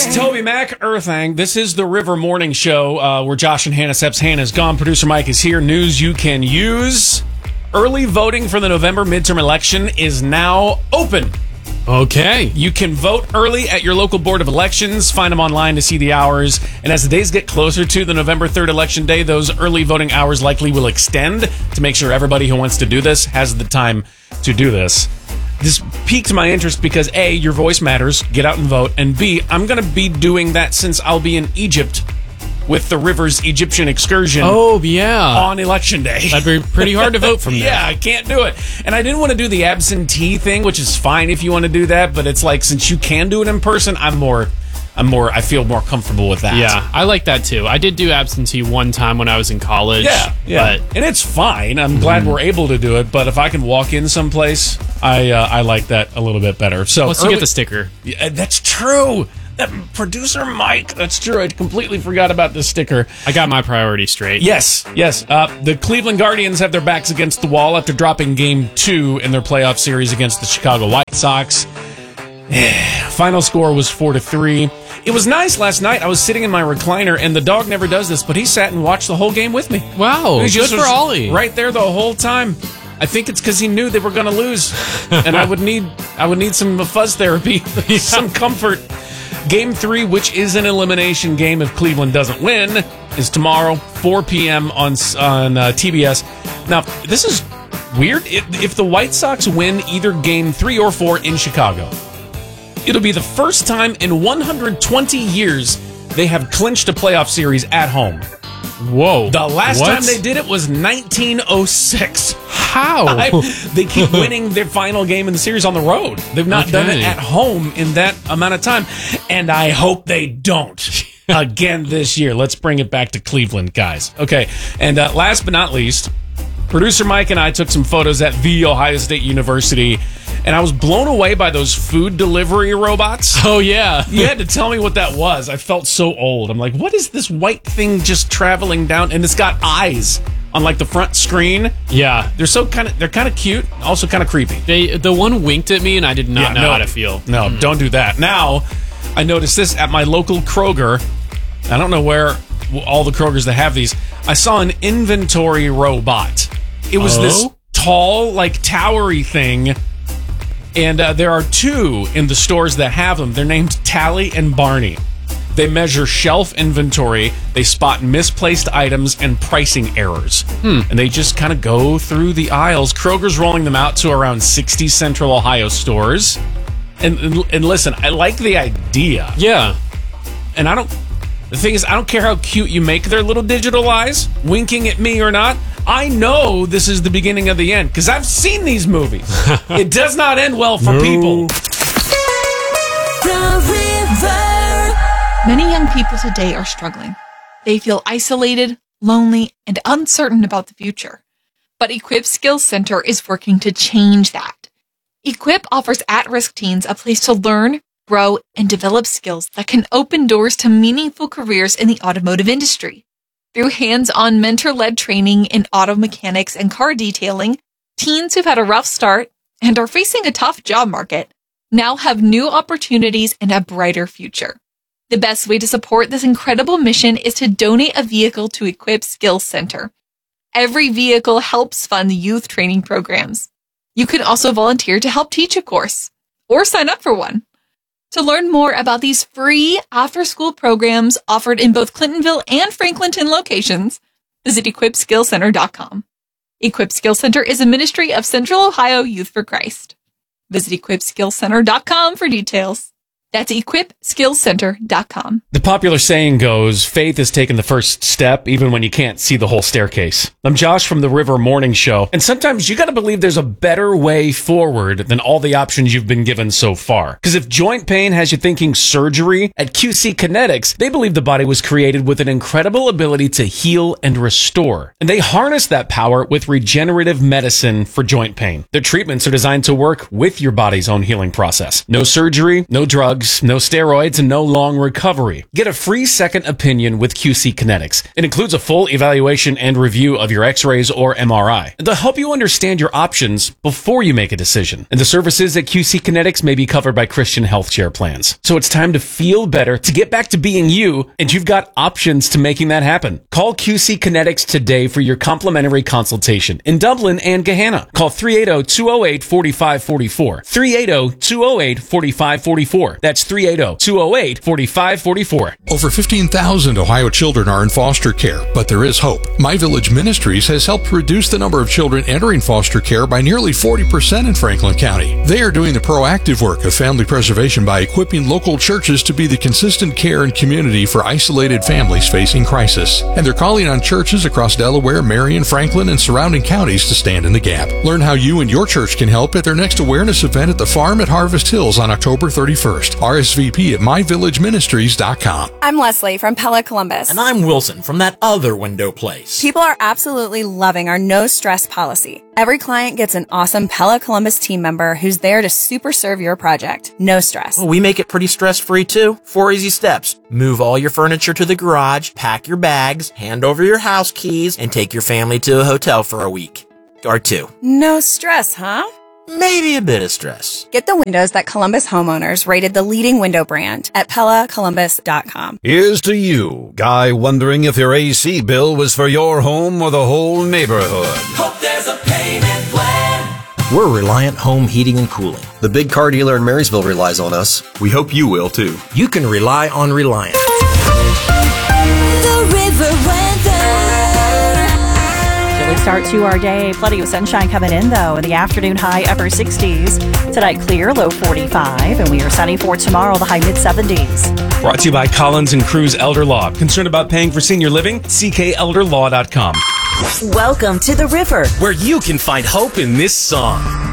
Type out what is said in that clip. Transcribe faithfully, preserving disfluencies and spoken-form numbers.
It's Toby Mac, Earthang. This is the River Morning Show uh, where Josh and Hannah Seps. Hannah's gone. Producer Mike is here. News you can use. Early voting for the November midterm election is now open. Okay. You can vote early at your local Board of Elections. Find them online to see the hours. And as the days get closer to the November third election day, those early voting hours likely will extend to make sure everybody who wants to do this has the time to do this. This piqued my interest because A, your voice matters. Get out and vote. And B, I'm going to be doing that since I'll be in Egypt with the Rivers Egyptian excursion. Oh, yeah. On election day. That'd be pretty hard to vote from there. Yeah, I can't do it. And I didn't want to do the absentee thing, which is fine if you want to do that, but it's like, since you can do it in person, I'm more, I'm more, I feel more comfortable with that. Yeah, I like that too. I did do absentee one time when I was in college. Yeah, yeah. But and it's fine. I'm glad mm. we're able to do it, but if I can walk in someplace, I uh, I like that a little bit better. So Plus, you early, get the sticker. Yeah, that's true. That producer Mike, that's true. I completely forgot about the sticker. I got my priorities straight. Yes, yes. Uh, the Cleveland Guardians have their backs against the wall after dropping game two in their playoff series against the Chicago White Sox. Final score was four to three. It was nice last night. I was sitting in my recliner, and the dog never does this, but he sat and watched the whole game with me. Wow, he good for Ollie. Right there the whole time. I think it's because he knew they were going to lose, and I would need I would need some fuzz therapy, yeah. some comfort. Game three, which is an elimination game if Cleveland doesn't win, is tomorrow, four p.m. on on uh, T B S. Now, this is weird. If, if the White Sox win either game three or four in Chicago, it'll be the first time in one hundred twenty years they have clinched a playoff series at home. Whoa. The last what? time they did it was nineteen oh six. How? I, they keep winning their final game in the series on the road. They've not okay. done it at home in that amount of time. And I hope they don't again this year. Let's bring it back to Cleveland, guys. Okay. And uh, last but not least, producer Mike and I took some photos at The Ohio State University, and I was blown away by those food delivery robots. Oh, yeah. You had to tell me what that was. I felt so old. I'm like, what is this white thing just traveling down? And it's got eyes on like the front screen. Yeah. They're so kind of, they're kind of cute, also kind of creepy. They, the one winked at me, and I did not yeah, know no, how to feel. No, mm. don't do that. Now, I noticed this at my local Kroger. I don't know where all the Krogers that have these. I saw an inventory robot. It was oh? this tall, like, towery thing. And uh, there are two in the stores that have them. They're named Tally and Barney. They measure shelf inventory. They spot misplaced items and pricing errors. Hmm. And they just kind of go through the aisles. Kroger's rolling them out to around sixty Central Ohio stores. And, and, and listen, I like the idea. Yeah. And I don't... The thing is, I don't care how cute you make their little digital eyes, winking at me or not. I know this is the beginning of the end, because I've seen these movies. It does not end well for no. people. The River. Many young people today are struggling. They feel isolated, lonely, and uncertain about the future. But Equip Skills Center is working to change that. Equip offers at-risk teens a place to learn, grow, and develop skills that can open doors to meaningful careers in the automotive industry. Through hands-on mentor-led training in auto mechanics and car detailing, teens who've had a rough start and are facing a tough job market now have new opportunities and a brighter future. The best way to support this incredible mission is to donate a vehicle to Equip Skills Center. Every vehicle helps fund youth training programs. You can also volunteer to help teach a course or sign up for one. To learn more about these free after-school programs offered in both Clintonville and Franklinton locations, visit equip skills center dot com. Equip Skills Center is a ministry of Central Ohio Youth for Christ. Visit equip skills center dot com for details. That's equip skills center dot com. The popular saying goes, faith is taking the first step even when you can't see the whole staircase. I'm Josh from the River Morning Show, and sometimes you gotta believe there's a better way forward than all the options you've been given so far. Because if joint pain has you thinking surgery, at Q C Kinetics, they believe the body was created with an incredible ability to heal and restore. And they harness that power with regenerative medicine for joint pain. Their treatments are designed to work with your body's own healing process. No surgery, no drugs, drugs, no steroids, and no long recovery. Get a free second opinion with Q C Kinetics. It includes a full evaluation and review of your x-rays or M R I. They'll help you understand your options before you make a decision. And the services at Q C Kinetics may be covered by Christian health share plans. So it's time to feel better, to get back to being you, and you've got options to making that happen. Call Q C Kinetics today for your complimentary consultation in Dublin and Gahanna. Call three eight zero, two zero eight, four five four four. three eight zero, two zero eight, four five four four. That's three eight zero, two zero eight, four five four four. Over fifteen thousand Ohio children are in foster care, but there is hope. My Village Ministries has helped reduce the number of children entering foster care by nearly forty percent in Franklin County. They are doing the proactive work of family preservation by equipping local churches to be the consistent care and community for isolated families facing crisis. And they're calling on churches across Delaware, Marion, Franklin, and surrounding counties to stand in the gap. Learn how you and your church can help at their next awareness event at the farm at Harvest Hills on October thirty-first. R S V P at my village ministries dot com. I'm Leslie from Pella Columbus. And I'm Wilson from that other window place. People are absolutely loving our no stress policy. Every client gets an awesome Pella Columbus team member who's there to super serve your project. No stress. Well, we make it pretty stress-free too. Four easy steps. Move all your furniture to the garage, pack your bags, hand over your house keys, and take your family to a hotel for a week. Or two. No stress, huh? Maybe a bit of stress. Get the windows that Columbus homeowners rated the leading window brand at Pella Columbus dot com. Here's to you, guy wondering if your A C bill was for your home or the whole neighborhood. Hope there's a payment plan. We're Reliant Home Heating and Cooling. The big car dealer in Marysville relies on us. We hope you will too. You can rely on Reliant. The River Weather. Chilly start to our day. Plenty of sunshine coming in, though. In the afternoon, high upper sixties. Tonight, clear, low forty-five. And we are sunny for tomorrow, the high mid seventies. Brought to you by Collins and Cruz Elder Law. Concerned about paying for senior living? C K elder law dot com. Welcome to The River, where you can find hope in this song.